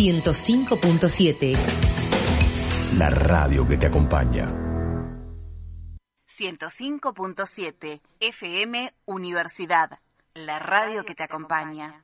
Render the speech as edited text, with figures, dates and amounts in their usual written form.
105.7. La radio que te acompaña. 105.7 FM Universidad, la radio que te acompaña.